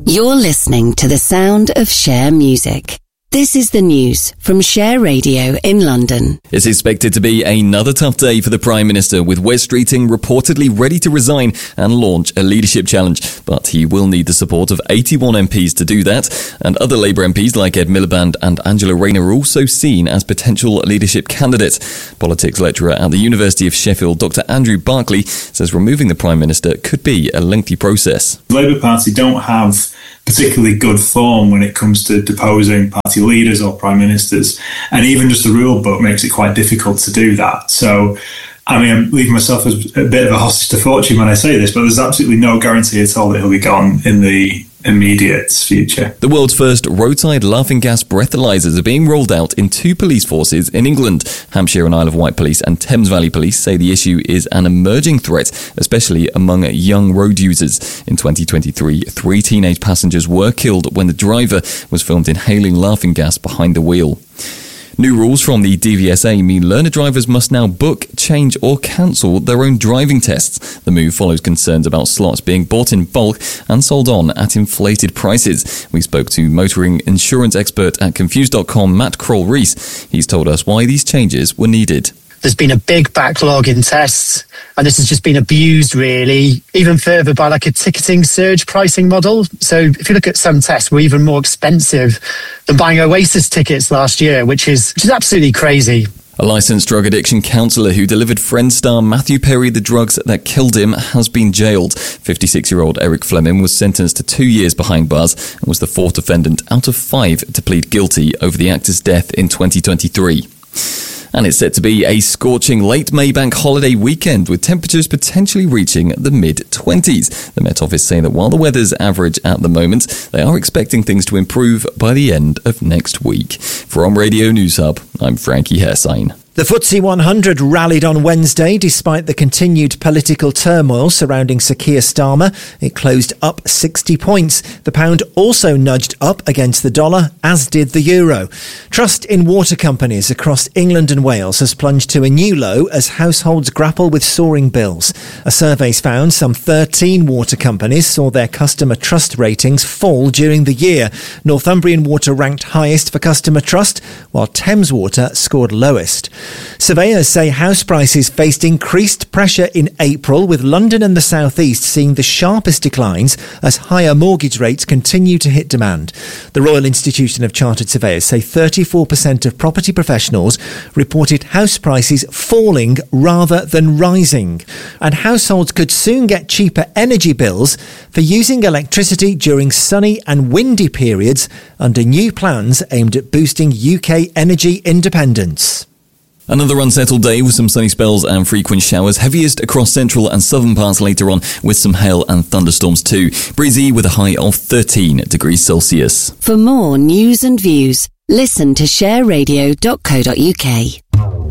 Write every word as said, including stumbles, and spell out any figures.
You're listening to the sound of Share Music. This is the news from Share Radio in London. It's expected to be another tough day for the Prime Minister, with Wes Streeting reportedly ready to resign and launch a leadership challenge. But he will need the support of eighty-one M Ps to do that. And other Labour M Ps like Ed Miliband and Angela Rayner are also seen as potential leadership candidates. Politics lecturer at the University of Sheffield, Doctor Andrew Barclay, says removing the Prime Minister could be a lengthy process. The Labour Party don't have particularly good form when it comes to deposing party leaders or prime ministers, and even just the rule book makes it quite difficult to do that. So, I mean, I'm leaving myself as a bit of a hostage to fortune when I say this, but there's absolutely no guarantee at all that he'll be gone in the immediate future. The world's first roadside laughing gas breathalyzers are being rolled out in two police forces in England. Hampshire and Isle of Wight Police and Thames Valley Police say the issue is an emerging threat, especially among young road users. In twenty twenty-three, three teenage passengers were killed when the driver was filmed inhaling laughing gas behind the wheel. New rules from the D V S A mean learner drivers must now book, change or cancel their own driving tests. The move follows concerns about slots being bought in bulk and sold on at inflated prices. We spoke to motoring insurance expert at Confused dot com, Matt Kroll-Rees. He's told us why these changes were needed. There's been a big backlog in tests, and this has just been abused, really, even further by like a ticketing surge pricing model. So if you look at some tests, we're even more expensive than buying Oasis tickets last year, which is which is absolutely crazy. A licensed drug addiction counsellor who delivered Friends star Matthew Perry the drugs that killed him has been jailed. fifty-six-year-old Eric Fleming was sentenced to two years behind bars and was the fourth defendant out of five to plead guilty over the actor's death in twenty twenty-three. And it's set to be a scorching late May bank holiday weekend, with temperatures potentially reaching the mid-twenties. The Met Office say that while the weather's average at the moment, they are expecting things to improve by the end of next week. From Radio News Hub, I'm Frankie Hersign. The F T S E one hundred rallied on Wednesday despite the continued political turmoil surrounding Sir Keir Starmer. It closed up sixty points. The pound also nudged up against the dollar, as did the euro. Trust in water companies across England and Wales has plunged to a new low as households grapple with soaring bills. A survey's found some thirteen water companies saw their customer trust ratings fall during the year. Northumbrian Water ranked highest for customer trust, while Thames Water scored lowest. Surveyors say house prices faced increased pressure in April, with London and the South East seeing the sharpest declines as higher mortgage rates continue to hit demand. The Royal Institution of Chartered Surveyors say thirty-four percent of property professionals reported house prices falling rather than rising. And households could soon get cheaper energy bills for using electricity during sunny and windy periods under new plans aimed at boosting U K energy independence. Another unsettled day with some sunny spells and frequent showers, heaviest across central and southern parts later on, with some hail and thunderstorms too. Breezy with a high of thirteen degrees Celsius. For more news and views, listen to share radio dot co dot uk.